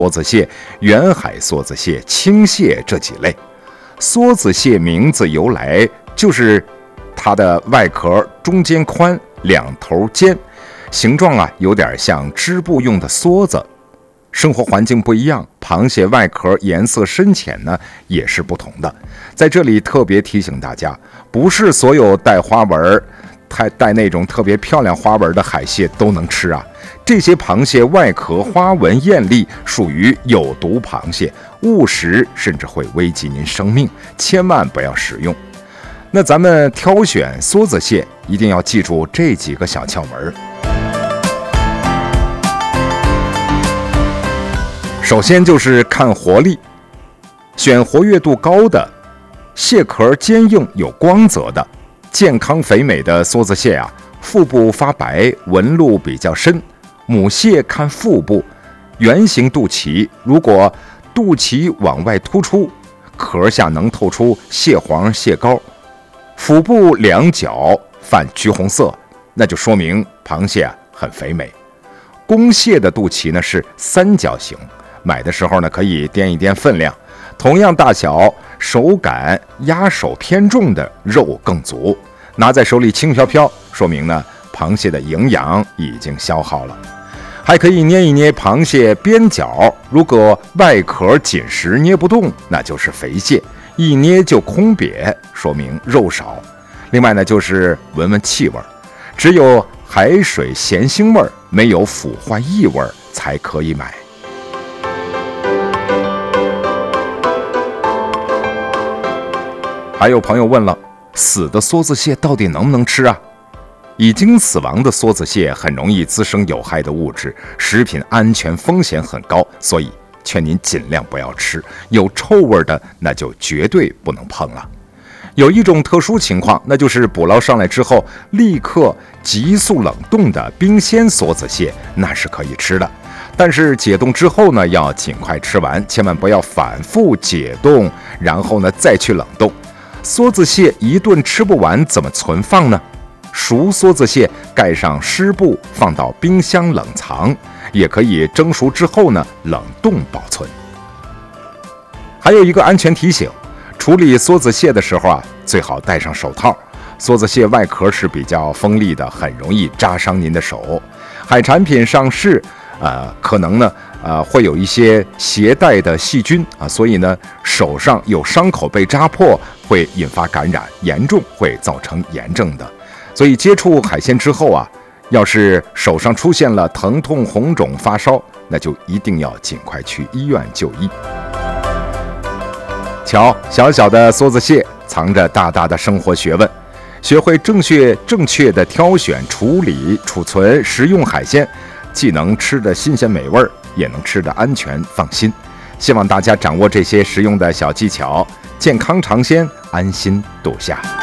梭子蟹、远海梭子蟹、青蟹这几类。梭子蟹名字由来就是它的外壳中间宽，两头尖，形状有点像织布用的梭子。生活环境不一样，螃蟹外壳颜色深浅呢也是不同的。在这里特别提醒大家，不是所有带花纹、带那种特别漂亮花纹的海蟹都能吃啊。这些螃蟹外壳花纹艳丽，属于有毒螃蟹，误食甚至会危及您生命，千万不要食用。那咱们挑选梭子蟹，一定要记住这几个小窍门。首先就是看活力，选活跃度高的，蟹壳坚硬有光泽的，健康肥美的梭子蟹腹部发白，纹路比较深。母蟹看腹部，圆形肚脐，如果肚脐往外突出，壳下能透出蟹黄蟹膏，腹部两角泛橘红色，那就说明螃蟹很肥美。公蟹的肚脐呢是三角形，买的时候呢可以掂一掂分量，同样大小、手感压手偏重的肉更足，拿在手里轻飘飘，说明呢螃蟹的营养已经消耗了。还可以捏一捏螃蟹边角，如果外壳紧实捏不动，那就是肥蟹，一捏就空瘪，说明肉少。另外呢就是闻闻气味，只有海水咸腥味，没有腐坏异味才可以买。还有朋友问了，死的梭子蟹到底能不能吃啊？已经死亡的梭子蟹很容易滋生有害的物质，食品安全风险很高，所以劝您尽量不要吃。有臭味的那就绝对不能碰了。有一种特殊情况，那就是捕捞上来之后立刻急速冷冻的冰鲜梭子蟹，那是可以吃的。但是解冻之后呢，要尽快吃完，千万不要反复解冻，然后呢再去冷冻。梭子蟹一顿吃不完，怎么存放呢？熟梭子蟹盖上湿布，放到冰箱冷藏，也可以蒸熟之后呢冷冻保存。还有一个安全提醒，处理梭子蟹的时候最好戴上手套。梭子蟹外壳是比较锋利的，很容易扎伤您的手。海产品上市可能呢会有一些携带的细菌所以呢手上有伤口被扎破，会引发感染，严重会造成炎症的。所以接触海鲜之后要是手上出现了疼痛、红肿、发烧，那就一定要尽快去医院就医。瞧，小小的梭子蟹藏着大大的生活学问，学会正确的挑选、处理、储存食用海鲜，既能吃得新鲜美味，也能吃得安全放心。希望大家掌握这些实用的小技巧，健康尝鲜，安心度夏。